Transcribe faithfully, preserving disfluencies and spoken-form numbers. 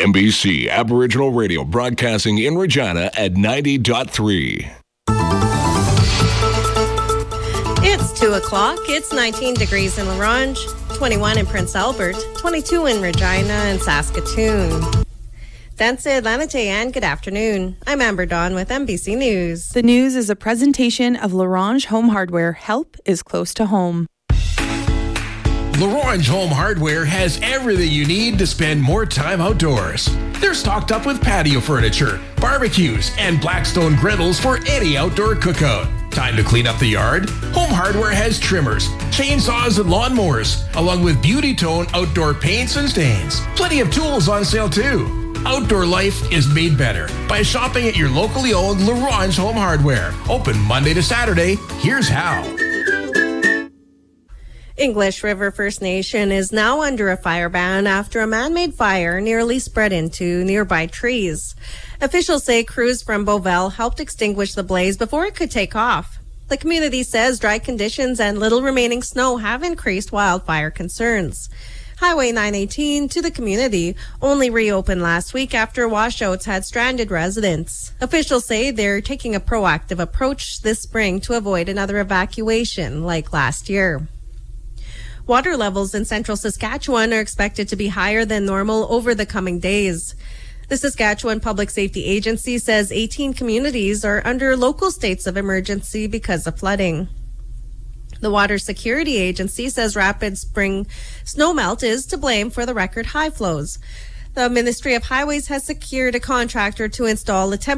M B C Aboriginal Radio, broadcasting in Regina at ninety point three. It's two o'clock. It's nineteen degrees in La Ronge, twenty-one in Prince Albert, twenty-two in Regina and Saskatoon. That's it, Lanate, and good afternoon. I'm Amber Dawn with M B C News. The news is a presentation of La Ronge Home Hardware. Help is close to home. La Ronge Home Hardware has everything you need to spend more time outdoors. They're stocked up with patio furniture, barbecues, and Blackstone griddles for any outdoor cookout. Time to clean up the yard? Home Hardware has trimmers, chainsaws, and lawnmowers, along with Beauty Tone outdoor paints and stains. Plenty of tools on sale too. Outdoor life is made better by shopping at your locally owned La Ronge Home Hardware. Open Monday to Saturday. Here's how. English River First Nation is now under a fire ban after a man-made fire nearly spread into nearby trees. Officials say crews from Bovell helped extinguish the blaze before it could take off. The community says dry conditions and little remaining snow have increased wildfire concerns. Highway nine eighteen to the community only reopened last week after washouts had stranded residents. Officials say they're taking a proactive approach this spring to avoid another evacuation like last year. Water levels in central Saskatchewan are expected to be higher than normal over the coming days. The Saskatchewan Public Safety Agency says eighteen communities are under local states of emergency because of flooding. The Water Security Agency says rapid spring snowmelt is to blame for the record high flows. The Ministry of Highways has secured a contractor to install a temporary